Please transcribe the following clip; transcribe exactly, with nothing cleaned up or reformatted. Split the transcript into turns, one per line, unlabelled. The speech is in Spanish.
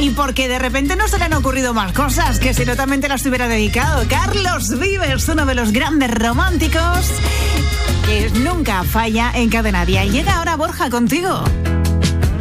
y porque de repente no se le han ocurrido más cosas, que si no también te las hubiera dedicado. Carlos Vives, uno de los grandes románticos que nunca falla en Cadena Dial. Llega ahora Borja contigo.